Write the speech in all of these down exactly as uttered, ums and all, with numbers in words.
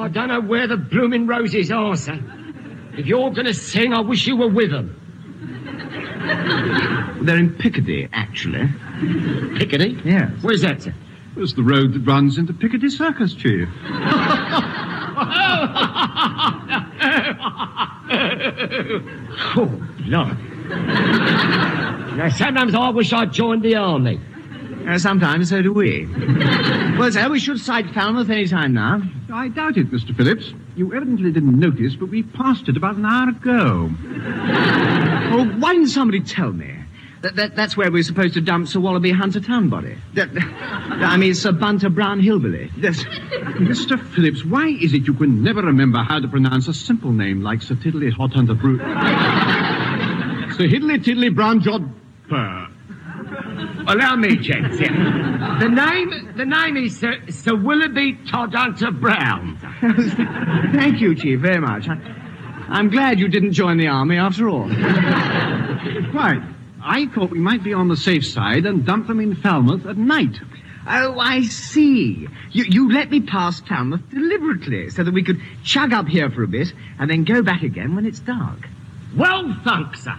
I don't know where the blooming roses are, sir. If you're going to sing, I wish you were with them. They're in Piccadilly, actually. Piccadilly? Yes. Where's that, sir? It's the road that runs into Piccadilly Circus, Chief. Oh, Lord. Now, sometimes I wish I'd joined the army. Uh, sometimes, so do we. Well, sir, we should sight Falmouth any time now. I doubt it, Mister Phillips. You evidently didn't notice, but we passed it about an hour ago. Oh, why didn't somebody tell me? That, that, that's where we're supposed to dump Sir Wallaby Hunter Townbody. That, I mean, Sir Bunter Brown Hillbilly. That's... Mister Phillips, why is it you can never remember how to pronounce a simple name like Sir Tiddly Hot Hunter Brute? Sir Hiddly Tiddly Brown Jod Purr. Allow me, gents. Yeah. The name, the name is Sir, Sir Willoughby Todhunter Brown. Thank you, Chief, very much. I, I'm glad you didn't join the army after all. Quite. I thought we might be on the safe side and dump them in Falmouth at night. Oh, I see. You, you let me pass Falmouth deliberately so that we could chug up here for a bit and then go back again when it's dark. Well, thanks, sir.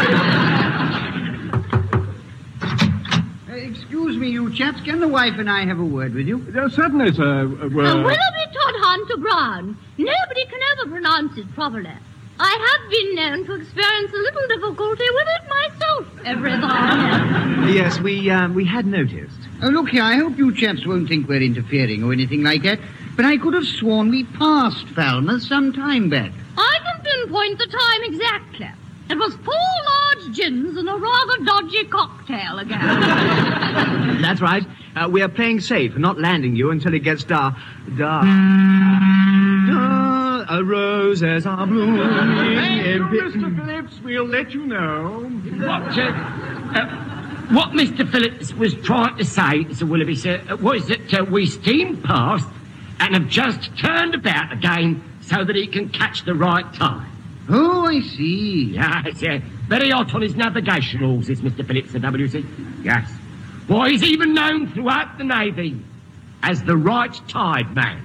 Uh, excuse me, you chaps. Can the wife and I have a word with you? Uh, certainly, sir. Uh, well... Uh, Willoughby Todhunter Brown. Nobody can ever pronounce it properly. I have been known to experience a little difficulty with it myself every time. Yes, we, uh, we had noticed. Oh, look here, I hope you chaps won't think we're interfering or anything like that, but I could have sworn we passed Falmouth some time back. I can pinpoint the time exactly. It was four large gins and a rather dodgy cocktail again. That's right. Uh, we are playing safe and not landing you until it gets dark. Dark. Dark. Uh, roses are blooming. Hey, in Mister Phillips, we'll let you know. What, uh, uh, what Mister Phillips was trying to say, Sir Willoughby, sir, was that uh, we steamed past and have just turned about again so that he can catch the right time. Oh, I see. Yes, yeah. Very hot on his navigation rules, is Mister Phillips, the W C. Yes. Why, he's even known throughout the Navy as the right tide man.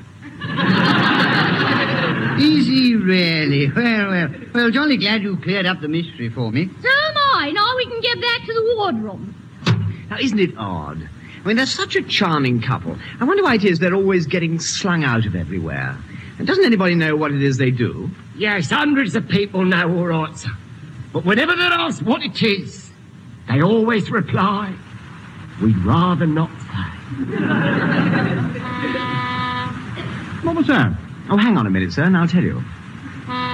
Easy, really. Well, well, well, jolly glad you cleared up the mystery for me. So am I. Now we can get back to the wardroom. Now, isn't it odd? I mean, they're such a charming couple. I wonder why it is they're always getting slung out of everywhere. And doesn't anybody know what it is they do? Yes, hundreds of people know, all right, sir. But whenever they're asked what it is, they always reply, we'd rather not say. What was that? Oh, hang on a minute, sir, and I'll tell you.